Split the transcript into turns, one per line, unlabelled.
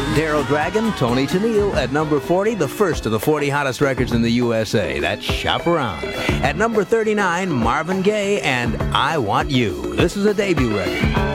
Daryl Dragon, Tony Tennille. At number 40, the first of the 40 hottest records in the USA. That's Shop Around. At number 39, Marvin Gaye and I Want You. This is a debut record.